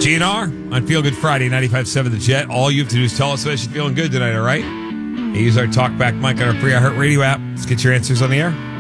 GNR on Feel Good Friday, 95.7 The Jet. All you have to do is tell us whether you're feeling good tonight, all right? You use our TalkBack mic on our free iHeartRadio app. Let's get your answers on the air.